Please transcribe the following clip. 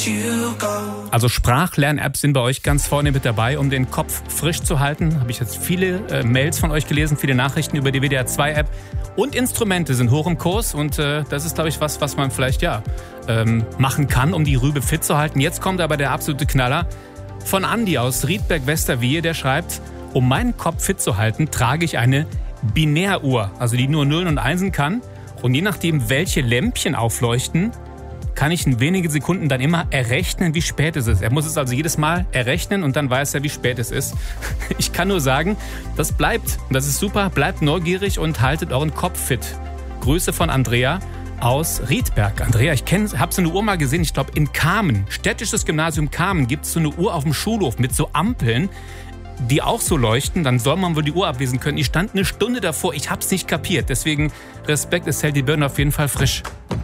Also Sprachlern-Apps sind bei euch ganz vorne mit dabei, um den Kopf frisch zu halten. Habe ich jetzt viele Mails von euch gelesen, viele Nachrichten über die WDR 2-App. Und Instrumente sind hoch im Kurs und das ist, glaube ich, was man vielleicht machen kann, um die Rübe fit zu halten. Jetzt kommt aber der absolute Knaller von Andi aus Riedberg-Westerwiehe, der schreibt: Um meinen Kopf fit zu halten, trage ich eine Binäruhr, also die nur Nullen und Einsen kann. Und je nachdem, welche Lämpchen aufleuchten, kann ich in wenigen Sekunden dann immer errechnen, wie spät es ist. Er muss es also jedes Mal errechnen und dann weiß er, wie spät es ist. Ich kann nur sagen, das bleibt. Und das ist super. Bleibt neugierig und haltet euren Kopf fit. Grüße von Andrea aus Riedberg. Andrea, ich habe so eine Uhr mal gesehen, ich glaube in Kamen, städtisches Gymnasium Kamen, gibt es so eine Uhr auf dem Schulhof mit so Ampeln, die auch so leuchten. Dann soll man wohl die Uhr ablesen können. Ich stand eine Stunde davor, ich habe es nicht kapiert. Deswegen Respekt, es hält die Birne auf jeden Fall frisch.